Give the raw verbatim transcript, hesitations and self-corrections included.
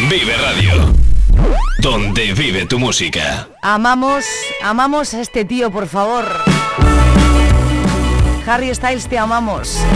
Vive Radio, donde vive tu música. Amamos, amamos a este tío, por favor. Harry Styles, te amamos.